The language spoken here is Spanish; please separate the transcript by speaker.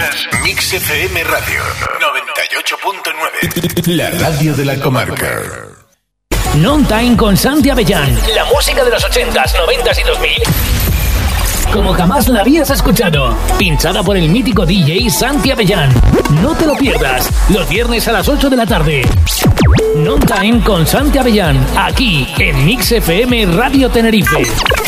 Speaker 1: Mix FM Radio 98.9. La radio de la comarca.
Speaker 2: Non Time con Santi Avellán. La música de los 80s, 90s y 2000 como jamás la habías escuchado. Pinchada por el mítico DJ Santi Avellán. No te lo pierdas. Los viernes a las 8 de la tarde. Non Time con Santi Avellán. Aquí en Mix FM Radio Tenerife.